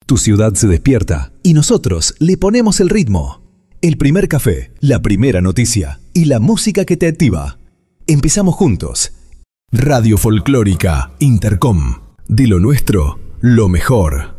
Tu ciudad se despierta y nosotros le ponemos el ritmo. El primer café, la primera noticia y la música que te activa. Empezamos juntos. Radio Folclórica Intercom. De lo nuestro, lo mejor.